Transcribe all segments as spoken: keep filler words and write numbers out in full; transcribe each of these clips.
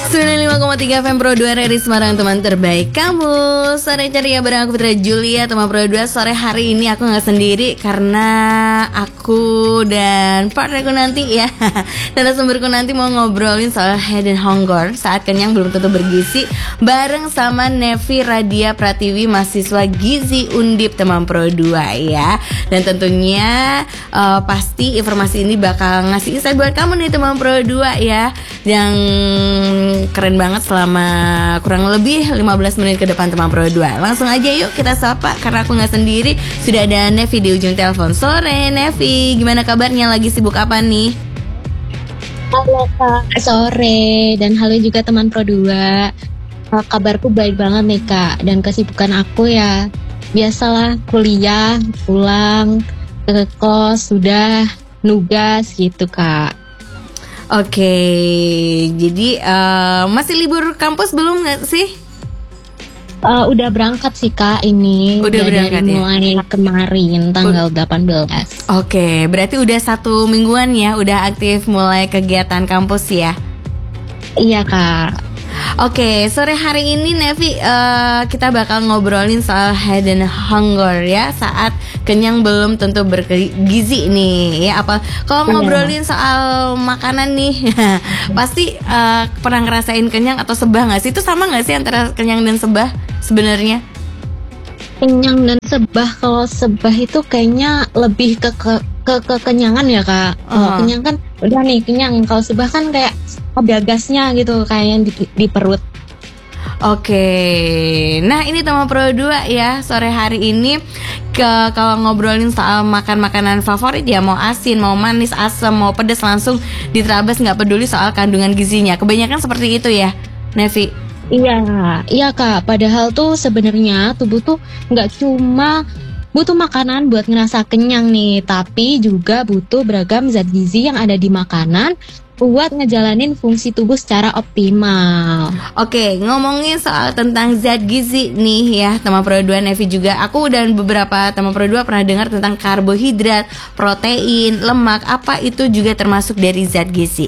sembilan puluh lima koma tiga F M Pro dua R R I Semarang, teman terbaik kamu. Sore ceria bareng aku Fitria Julia, teman Pro dua. Sore hari ini aku gak sendiri karena aku dan partnerku nanti ya narasumberku nanti mau ngobrolin soal hidden hunger, saat kenyang belum tentu bergizi, bareng sama Nevi Radia Pratiwi, mahasiswa gizi Undip teman Pro dua ya. Dan tentunya uh, pasti informasi ini bakal ngasih insight buat kamu nih teman Pro dua ya, yang keren banget selama kurang lebih lima belas menit ke depan teman Pro dua. Langsung aja yuk kita sapa, karena aku gak sendiri, sudah ada Nevi di ujung telepon. Sore Nevi, gimana kabarnya? Lagi sibuk apa nih? Halo Kak, sore, dan halo juga teman Pro dua. Kabarku baik banget nih Kak, dan kesibukan aku ya biasalah, kuliah, pulang ke kos, sudah nugas gitu Kak. Oke, jadi uh, masih libur kampus belum nggak sih? Uh, udah berangkat sih Kak ini. Udah, udah berangkat dari ya? mulai kemarin tanggal delapan belas. Oke, berarti udah satu mingguan ya, udah aktif mulai kegiatan kampus ya? Iya Kak. Oke, sore hari ini Nevi uh, kita bakal ngobrolin soal hidden hunger ya, saat kenyang belum tentu bergizi nih ya. Apa kalau ngobrolin soal makanan nih pasti uh, pernah ngerasain kenyang atau sebah nggak sih? Itu sama nggak sih antara kenyang dan sebah sebenarnya? Kenyang dan sebah, kalau sebah itu kayaknya lebih ke ke ke kekenyangan ya Kak. Kalau Uh-huh. kenyang kan udah nih kenyang, kalau sebah kan kayak ada gasnya gitu kayak di, di perut. Oke, nah ini teman Pro dua ya, sore hari ini ke kalau ngobrolin soal makan makanan favorit ya, mau asin, mau manis, asam, mau pedas, langsung diterabas, nggak peduli soal kandungan gizinya. Kebanyakan seperti itu ya, Nevi. Iya, iya Kak. Padahal tuh sebenarnya tubuh tuh nggak cuma butuh makanan buat ngerasa kenyang nih, tapi juga butuh beragam zat gizi yang ada di makanan buat ngejalanin fungsi tubuh secara optimal. Oke, ngomongin soal tentang zat gizi nih ya, teman Pro dua, Nevi juga. Aku dan beberapa teman Pro dua pernah dengar tentang karbohidrat, protein, lemak. Apa itu juga termasuk dari zat gizi?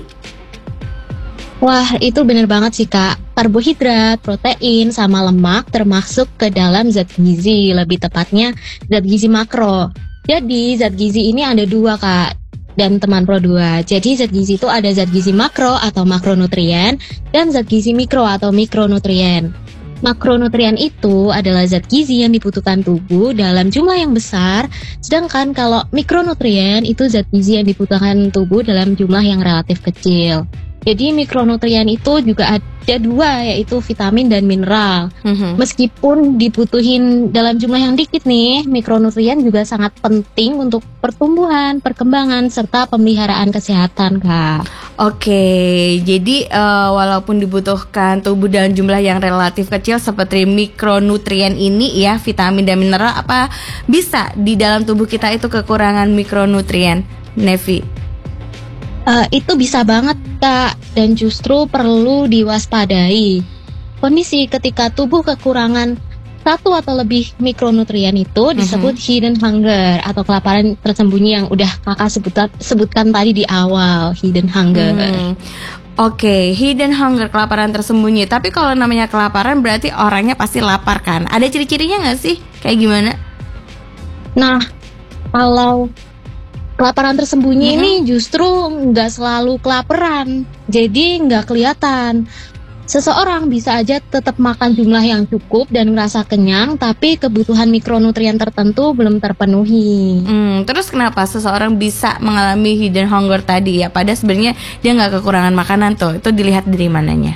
Wah, itu bener banget sih Kak. Karbohidrat, protein, sama lemak termasuk ke dalam zat gizi. Lebih tepatnya zat gizi makro. Jadi zat gizi ini ada dua Kak dan teman Pro dua. Jadi zat gizi itu ada zat gizi makro atau makronutrien dan zat gizi mikro atau mikronutrien. Makronutrien itu adalah zat gizi yang dibutuhkan tubuh dalam jumlah yang besar, sedangkan kalau mikronutrien itu zat gizi yang dibutuhkan tubuh dalam jumlah yang relatif kecil. Jadi mikronutrien itu juga ada dua, yaitu vitamin dan mineral. Mm-hmm. Meskipun dibutuhin dalam jumlah yang dikit nih, mikronutrien juga sangat penting untuk pertumbuhan, perkembangan, serta pemeliharaan kesehatan Kak. Oke, jadi uh, walaupun dibutuhkan tubuh dalam jumlah yang relatif kecil seperti mikronutrien ini ya, vitamin dan mineral, apa bisa di dalam tubuh kita itu kekurangan mikronutrien, Nevi? Uh, itu bisa banget Kak, dan justru perlu diwaspadai. Kondisi ketika tubuh kekurangan satu atau lebih mikronutrien itu disebut mm-hmm. hidden hunger atau kelaparan tersembunyi yang udah kakak sebutkan, sebutkan tadi di awal, hidden hunger. Hmm. Oke, okay, hidden hunger, kelaparan tersembunyi. Tapi kalau namanya kelaparan berarti orangnya pasti lapar kan? Ada ciri-cirinya nggak sih? Kayak gimana? Nah, kalau kelaparan tersembunyi mm-hmm. ini justru nggak selalu kelaparan, jadi nggak kelihatan. Seseorang bisa aja tetap makan jumlah yang cukup dan merasa kenyang, tapi kebutuhan mikronutrien tertentu belum terpenuhi. Hmm, terus kenapa seseorang bisa mengalami hidden hunger tadi ya? Padahal sebenarnya dia nggak kekurangan makanan tuh. Itu dilihat dari mananya?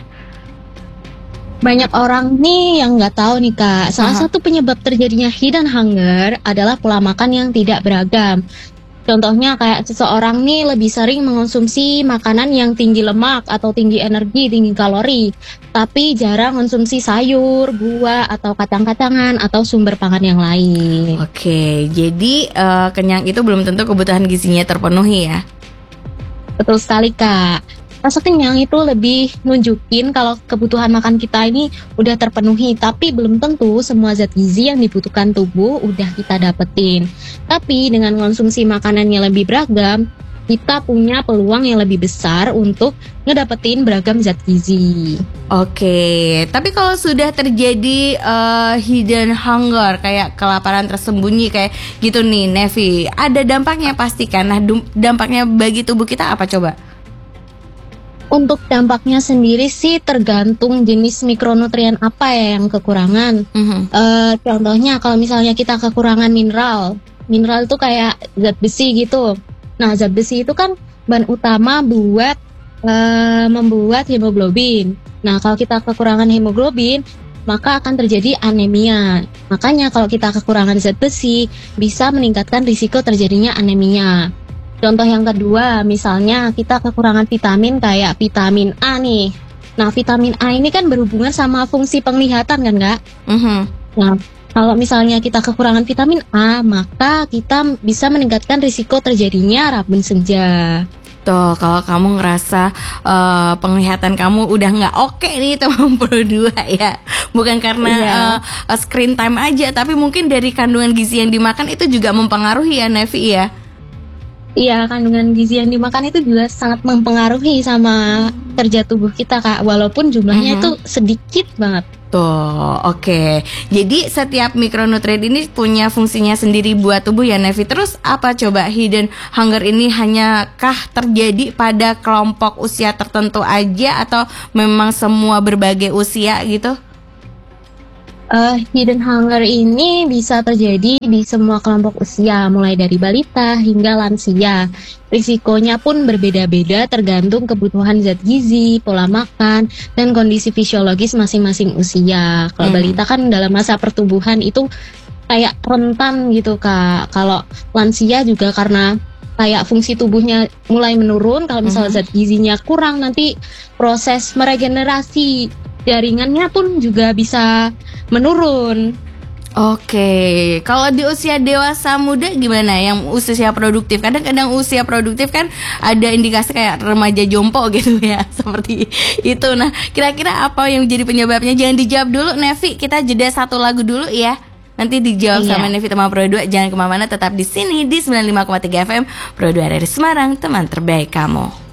Banyak orang nih yang nggak tahu nih Kak. Salah uh-huh. satu penyebab terjadinya hidden hunger adalah pola makan yang tidak beragam. Contohnya kayak seseorang nih lebih sering mengonsumsi makanan yang tinggi lemak atau tinggi energi, tinggi kalori, tapi jarang konsumsi sayur, buah, atau kacang-kacangan atau sumber pangan yang lain. Oke, jadi uh, kenyang itu belum tentu kebutuhan gizinya terpenuhi ya? Betul sekali Kak. Rasa kenyang itu lebih nunjukin kalau kebutuhan makan kita ini udah terpenuhi, tapi belum tentu semua zat gizi yang dibutuhkan tubuh udah kita dapetin. Tapi dengan konsumsi makanan yang lebih beragam, kita punya peluang yang lebih besar untuk ngedapetin beragam zat gizi. Oke, tapi kalau sudah terjadi uh, hidden hunger, kayak kelaparan tersembunyi kayak gitu nih, Nevi, ada dampaknya pasti kan? Nah, dampaknya bagi tubuh kita apa coba? Untuk dampaknya sendiri sih tergantung jenis mikronutrien apa ya yang kekurangan. Mm-hmm. Uh, contohnya kalau misalnya kita kekurangan mineral, mineral itu kayak zat besi gitu. Nah, zat besi itu kan bahan utama buat uh, membuat hemoglobin. Nah, kalau kita kekurangan hemoglobin, maka akan terjadi anemia. Makanya kalau kita kekurangan zat besi, bisa meningkatkan risiko terjadinya anemia. Contoh yang kedua, misalnya kita kekurangan vitamin kayak vitamin A nih. Nah, vitamin A ini kan berhubungan sama fungsi penglihatan kan, Kak? Mm-hmm. Nah, kalau misalnya kita kekurangan vitamin A, maka kita bisa meningkatkan risiko terjadinya rabun senja. Tuh, kalau kamu ngerasa uh, penglihatan kamu udah nggak oke nih teman Pro dua ya, bukan karena yeah. uh, screen time aja, tapi mungkin dari kandungan gizi yang dimakan itu juga mempengaruhi ya, Nevi ya? Iya, kandungan gizi yang dimakan itu juga sangat mempengaruhi sama kerja tubuh kita, Kak, walaupun jumlahnya uh-huh. itu sedikit banget. Tuh, oke. Okay. Jadi setiap mikronutrien ini punya fungsinya sendiri buat tubuh ya, Nevi. Terus apa coba hidden hunger ini hanya kah terjadi pada kelompok usia tertentu aja atau memang semua berbagai usia gitu? Uh, hidden hunger ini bisa terjadi di semua kelompok usia, mulai dari balita hingga lansia. Risikonya pun berbeda-beda tergantung kebutuhan zat gizi, pola makan, dan kondisi fisiologis masing-masing usia. Kalau hmm. balita kan dalam masa pertumbuhan itu kayak rentan gitu, Kak. Kalau lansia juga karena kayak fungsi tubuhnya mulai menurun. Kalau misalnya hmm. zat gizinya kurang, nanti proses meregenerasi jaringannya pun juga bisa menurun. Oke, kalau di usia dewasa muda gimana? Yang usia produktif, kadang-kadang usia produktif kan ada indikasi kayak remaja jompo gitu ya, seperti itu. Nah, kira-kira apa yang jadi penyebabnya? Jangan dijawab dulu, Nevi. Kita jeda satu lagu dulu ya. Nanti dijawab iya. sama Nevi teman Pro dua. Jangan kemana-mana, tetap di sini di sembilan puluh lima koma tiga F M Pro dua R R I Semarang, teman terbaik kamu.